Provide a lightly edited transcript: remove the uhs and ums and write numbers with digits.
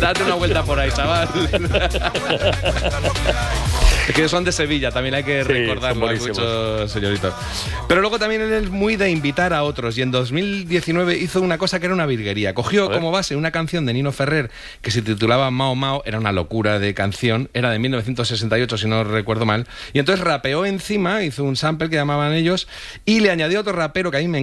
Date una vuelta por ahí, chaval. Es que son de Sevilla, también hay que recordarlo, hay muchos señoritos. Pero luego también él es muy de invitar a otros, y en 2019 hizo una cosa que era una virguería. Cogió como base una canción de Nino Ferrer que se titulaba Mao Mao, era una locura de canción, era de 1968 si no recuerdo mal, y entonces rapeó encima, hizo un sample que llamaban ellos, y le añadió otro rapero que a mí me